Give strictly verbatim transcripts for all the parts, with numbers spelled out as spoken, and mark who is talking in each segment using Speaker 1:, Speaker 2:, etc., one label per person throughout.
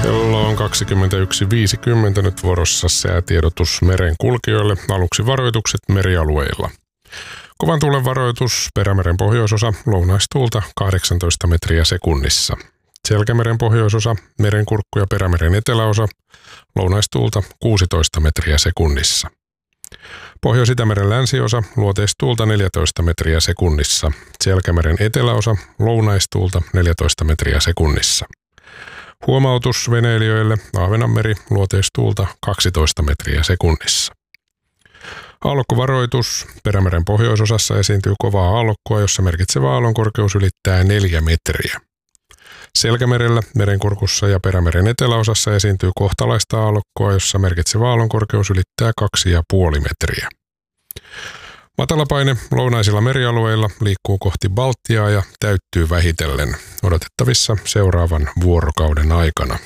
Speaker 1: Kello on kaksikymmentäyksi viisikymmentä nyt vuorossa säätiedotus merenkulkijoille. Aluksi varoitukset merialueilla. Kovan tuulen varoitus Perämeren pohjoisosa, lounaistuulta kahdeksantoista metriä sekunnissa. Selkämeren pohjoisosa, Merenkurkku ja Perämeren eteläosa, lounaistuulta kuusitoista metriä sekunnissa. Pohjois-Itämeren länsiosa, luoteistuulta neljätoista metriä sekunnissa. Selkämeren eteläosa, lounaistuulta neljätoista metriä sekunnissa. Huomautus veneilijöille, Ahvenanmeri, luoteistuulta kaksitoista metriä sekunnissa. Aallokkovaroitus, Perämeren pohjoisosassa esiintyy kovaa aallokkoa, jossa merkitsevä aallonkorkeus ylittää neljä metriä. Selkämerellä, Merenkurkussa ja Perämeren eteläosassa esiintyy kohtalaista aallokkoa, jossa merkitsevä aallonkorkeus ylittää kaksi pilkku viisi metriä. Matalapaine lounaisilla merialueilla liikkuu kohti Baltiaa ja täyttyy vähitellen, odotettavissa seuraavan vuorokauden aikana.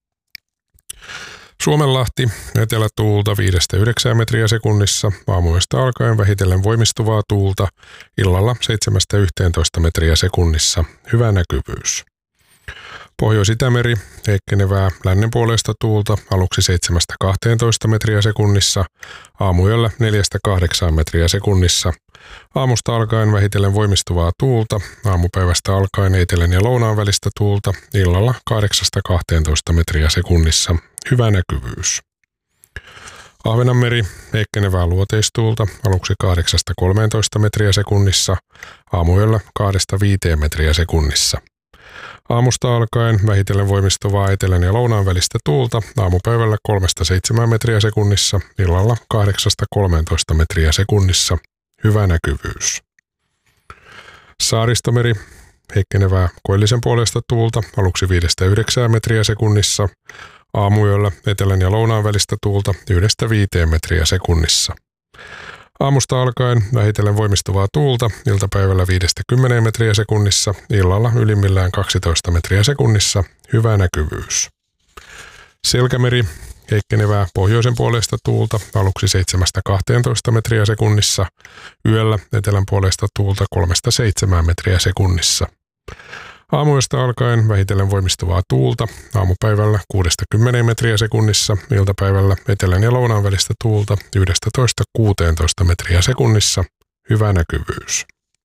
Speaker 1: Suomenlahti, etelätuulta viidestä yhdeksään metriä sekunnissa, aamuyöstä alkaen vähitellen voimistuvaa tuulta, illalla seitsemästä yhteentoista metriä sekunnissa, hyvä näkyvyys. Pohjois-Itämeri, heikkenevää lännenpuoleista tuulta, aluksi seitsemästä kahteentoista metriä sekunnissa, aamuyöllä neljästä kahdeksaan metriä sekunnissa, aamusta alkaen vähitellen voimistuvaa tuulta, aamupäivästä alkaen etelän ja lounaan välistä tuulta, illalla kahdeksasta kahteentoista metriä sekunnissa, hyvä näkyvyys. Ahvenanmeri, heikkenevää luoteistuulta, aluksi kahdeksasta kolmeentoista metriä sekunnissa, aamuyöllä kahdesta viiteen metriä sekunnissa. Aamusta alkaen vähitellen voimistuvaa etelän ja lounaan välistä tuulta, aamupäivällä kolmesta seitsemään metriä sekunnissa, illalla kahdeksasta kolmeentoista metriä sekunnissa, hyvä näkyvyys. Saaristomeri, heikkenevää koillisen puolesta tuulta, aluksi viidestä yhdeksään metriä sekunnissa, aamuyöllä etelän ja lounaan välistä tuulta yhdestä viiteen metriä sekunnissa. Aamusta alkaen vähitellen voimistuvaa tuulta, iltapäivällä viidestä kymmeneen metriä sekunnissa, illalla ylimmillään kaksitoista metriä sekunnissa, hyvä näkyvyys. Selkämeri, heikkenevää pohjoisen puolesta tuulta, aluksi seitsemästä kahteentoista metriä sekunnissa, yöllä etelän puolesta tuulta kolmesta seitsemään metriä sekunnissa. Aamuyöstä alkaen vähitellen voimistuvaa tuulta, aamupäivällä kuudesta kymmeneen metriä sekunnissa, iltapäivällä etelän ja lounaan välistä tuulta yhdestätoista kuuteentoista metriä sekunnissa, hyvä näkyvyys.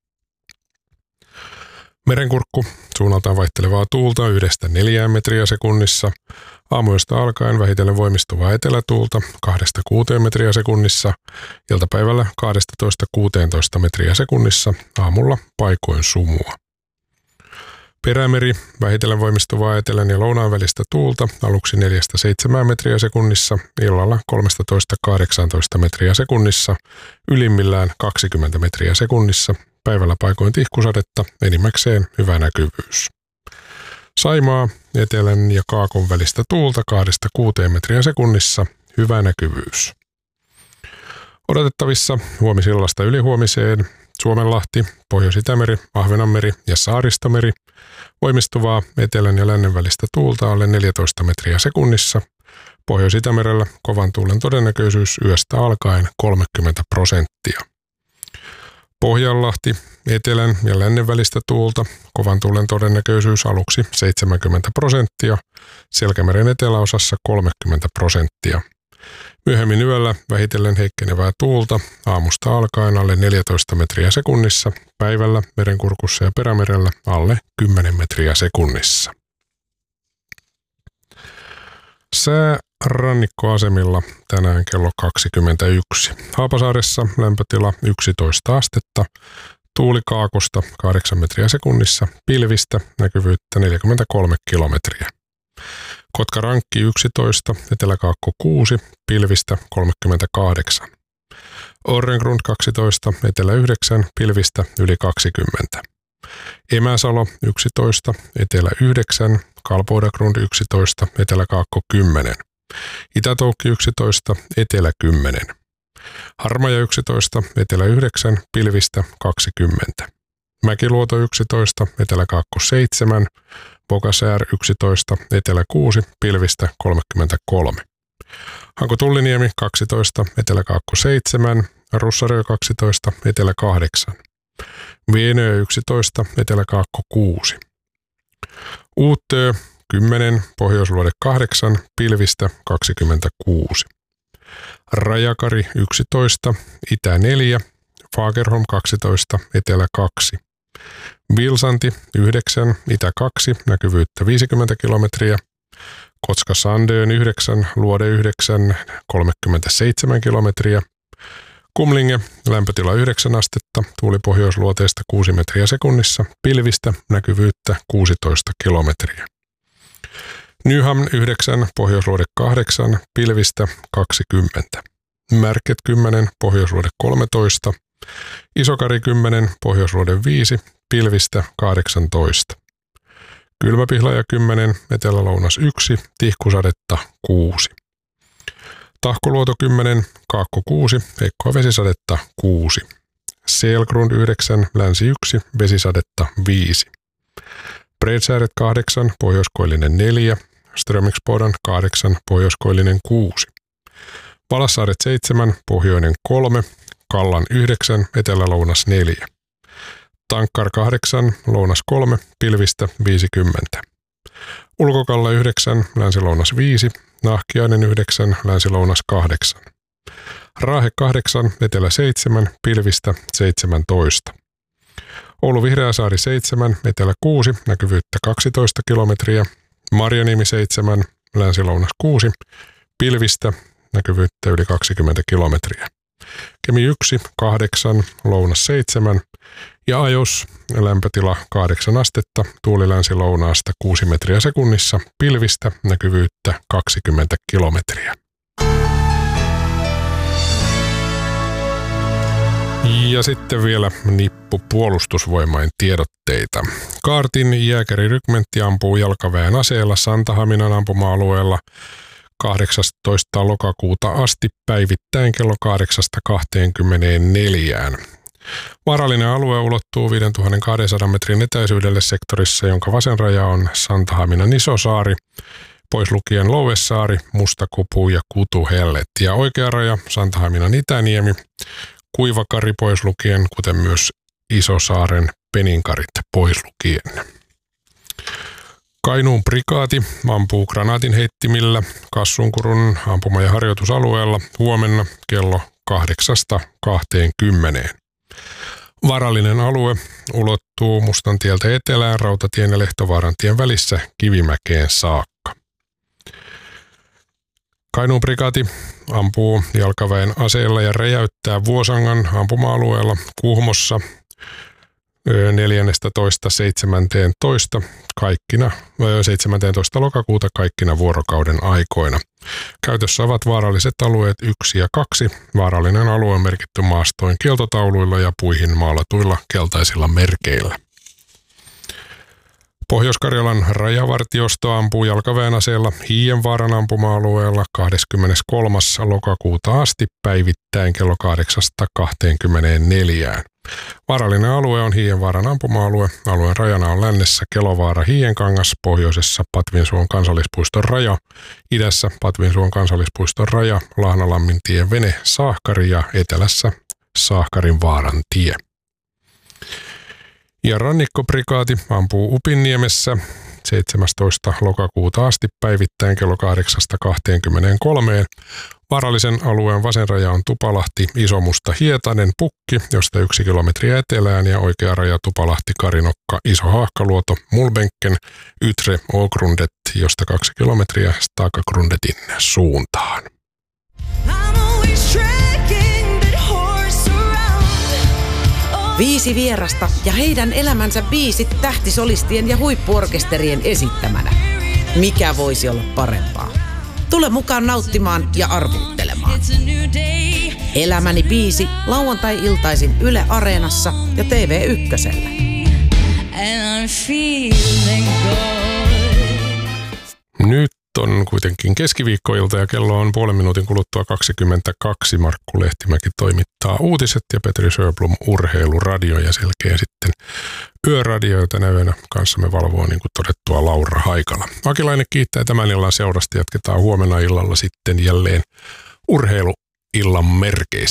Speaker 1: Merenkurkku, suunnaltaan vaihtelevaa tuulta yhdestä neljään metriä sekunnissa, aamuyöstä alkaen vähitellen voimistuvaa etelätuulta kahdesta kuuteen metriä sekunnissa, iltapäivällä kahdestatoista kuuteentoista metriä sekunnissa, aamulla paikoin sumua. Perämeri, vähitellen voimistuvaa etelän ja lounaan välistä tuulta, aluksi neljästä seitsemään metriä sekunnissa, illalla kolmestatoista kahdeksaantoista metriä sekunnissa, ylimmillään kaksikymmentä metriä sekunnissa, päivällä paikoin tihkusadetta, enimmäkseen hyvä näkyvyys. Saimaa, etelän ja kaakon välistä tuulta kahdesta kuuteen metriä sekunnissa, hyvä näkyvyys. Odotettavissa huomisillasta ylihuomiseen Suomenlahti, Pohjois-Itämeri, Ahvenanmeri ja Saaristomeri, voimistuvaa etelän ja lännen välistä tuulta alle neljätoista metriä sekunnissa, Pohjois-Itämerellä kovan tuulen todennäköisyys yöstä alkaen kolmekymmentä prosenttia. Pohjanlahti, etelän ja lännen välistä tuulta, kovan tuulen todennäköisyys aluksi seitsemänkymmentä prosenttia, Selkämeren eteläosassa kolmekymmentä prosenttia. Myöhemmin yöllä vähitellen heikkenevää tuulta, aamusta alkaen alle neljätoista metriä sekunnissa, päivällä Merenkurkussa ja Perämerellä alle kymmenen metriä sekunnissa. Sää rannikkoasemilla tänään kello kaksikymmentäyksi. Haapasaaressa lämpötila yksitoista astetta, tuuli kaakosta kahdeksan metriä sekunnissa, pilvistä näkyvyyttä neljäkymmentäkolme kilometriä. Kotkarankki yksitoista, Eteläkaakko kuusi, pilvistä kolmekymmentäkahdeksan. Orrengrund kaksitoista, Etelä yhdeksän, pilvistä yli kaksikymmentä. Emäsalo yksitoista, Etelä yhdeksän, Kalpoidagrund yksitoista, Eteläkaakko kymmenen. Itätoukki yksitoista, Etelä kymmenen. Harmaja yksitoista, Etelä yhdeksän, pilvistä kaksikymmentä. Mäkiluoto yksitoista, Eteläkaakko seitsemän, Bogasär yksitoista, Etelä kuusi, pilvistä kolmekymmentäkolme. Hanko-Tulliniemi kaksitoista, Eteläkaakko seitsemän, Russarö kaksitoista, Etelä kahdeksan. Vienöö yksitoista, Eteläkaakko kuusi. Uuttöö kymmenen, pohjoisluode kahdeksan, pilvistä kaksikymmentäkuusi. Rajakari yksitoista, itä neljä, Fagerholm kaksitoista, etelä kaksi. Vilsanti yhdeksän, itä kaksi, näkyvyyttä viisikymmentä kilometriä. Kotka-Sandön yhdeksän, luode yhdeksän, kolmekymmentäseitsemän kilometriä. Kumlinge, lämpötila yhdeksän astetta, tuuli pohjoisluoteesta kuusi metriä sekunnissa, pilvistä, näkyvyyttä kuusitoista kilometriä. Nyhamn yhdeksän, pohjoisluode kahdeksan, pilvistä kaksikymmentä. Märket kymmenen, pohjoisluode kolmetoista. Isokari kymmenen, pohjoisluode viisi, pilvistä kahdeksantoista. Kylmäpihlaja kymmenen, etelä-lounas yksi, tihkusadetta kuusi. Tahkoluoto kymmenen, Kaakko kuusi, heikkoa vesisadetta kuusi. Selgrund yhdeksän, länsi yksi, vesisadetta viisi. Bredsääret kahdeksan, pohjoiskoillinen neljä, Strömingsbodan kahdeksan, pohjoiskoillinen kuusi. Valassaaret seitsemän, pohjoinen kolme, Kallan yhdeksän, etelä-lounas neljä. Tankkar kahdeksan, lounas kolme, pilvistä viisikymmentä. Ulkokalla yhdeksän, länsi-lounas viisi, Nahkiainen yhdeksän, länsi-lounas kahdeksan. Raahe kahdeksan, etelä seitsemän, pilvistä seitsemäntoista. Oulu Vihreäsaari seitsemän, etelä kuusi, näkyvyyttä kaksitoista kilometriä. Marjaniemi seitsemän, länsi-lounas kuusi, pilvistä, näkyvyyttä yli kaksikymmentä kilometriä. Kemi yksi, kahdeksan, lounas seitsemän ja Ajos, lämpötila kahdeksan astetta, tuuli länsi-lounaasta kuusi metriä sekunnissa, pilvistä, näkyvyyttä kaksikymmentä kilometriä. Ja sitten vielä nippu puolustusvoimain tiedotteita. Kaartin jääkärirykmentti ampuu jalkaväen aseella Santahaminan ampuma-alueella kahdeksastoista lokakuuta asti päivittäin kello kahdeksasta kahteenkymmeneenneljään. Vaarallinen alue ulottuu viisituhatta metrin etäisyydelle sektorissa, jonka vasen raja on Santahaminan Isosaari, pois lukien Louessaari, Mustakupu ja Kutuhellet. Ja oikea raja Santahaminan Itäniemi, Kuivakari pois lukien, kuten myös Isosaaren Peninkarit pois lukien. Kainuun prikaati ampuu granaatinheittimillä Kassunkurun ampuma- ja harjoitusalueella huomenna kello kahdeksasta kahteenkymmeneen. Vaarallinen alue ulottuu Mustantieltä etelään Rautatien ja Lehtovaaran tien välissä Kivimäkeen saakka. Kainuun prikaati ampuu jalkaväen aseella ja räjäyttää Vuosangan ampuma-alueella Kuhmossa neljästoista seitsemäntoista kaikkina seitsemäntoista lokakuuta kaikkina vuorokauden aikoina. Käytössä ovat vaaralliset alueet yksi ja kaksi. Vaarallinen alue on merkitty maastoin kieltotauluilla ja puihin maalatuilla keltaisilla merkeillä. Pohjois-Karjalan rajavartiosto ampuu jalkaväen aseella Hiienvaaran ampuma-alueella kahdeskymmeneskolmas lokakuuta asti päivittäin kello kahdeksasta kahteenkymmeneenneljään. Vaarallinen alue on Hiienvaaran ampuma-alue. Alueen rajana on lännessä Kelovaara Hiienkangas, pohjoisessa Patvinsuon kansallispuiston raja, idässä Patvinsuon kansallispuiston raja, Lahnalammin-tie Vene Saahkari ja etelässä Saahkarin vaaran tie. Ja rannikkoprikaati ampuu Upinniemessä seitsemästoista lokakuuta asti päivittäin kello kahdeksasta kahteenkymmeneenkolmeen. Vaarallisen alueen vasen raja on Tupalahti, Isomusta, Hietanen, Pukki, josta yksi kilometriä etelään ja oikea raja Tupalahti, Karinokka, Iso Haahkaluoto, Mulbenken, Ytre, Ågrundet, josta kaksi kilometriä Stakagrundetin suuntaan.
Speaker 2: Viisi vierasta ja heidän elämänsä biisit tähtisolistien ja huippuorkesterien esittämänä. Mikä voisi olla parempaa? Tule mukaan nauttimaan ja arvuuttelemaan. Elämäni biisi lauantai-iltaisin Yle Areenassa ja T V ykkösellä.
Speaker 1: Nyt on kuitenkin keskiviikkoilta ja kello on puolen minuutin kuluttua kaksikymmentäkaksi. Markku Lehtimäki toimittaa uutiset ja Petri Sjöblom urheiluradio ja selkeä sitten yöradio, jota näyönä kanssamme valvoo niin kuin todettua Laura Haikala. Akilainen kiittää tämän illan seurasta. Jatketaan huomenna illalla sitten jälleen urheiluillan merkeissä.